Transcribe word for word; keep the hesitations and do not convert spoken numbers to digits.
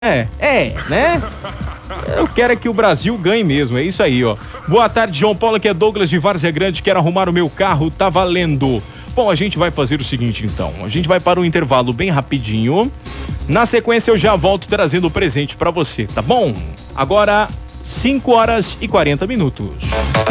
É, é, né? Eu quero é que o Brasil ganhe mesmo, é isso aí, ó. Boa tarde, João Paulo, que é Douglas de Várzea Grande, quero arrumar o meu carro, tá valendo. Bom, a gente vai fazer o seguinte, então. A gente vai para um intervalo bem rapidinho. Na sequência, eu já volto trazendo o presente pra você, tá bom? Agora, cinco horas e quarenta minutos.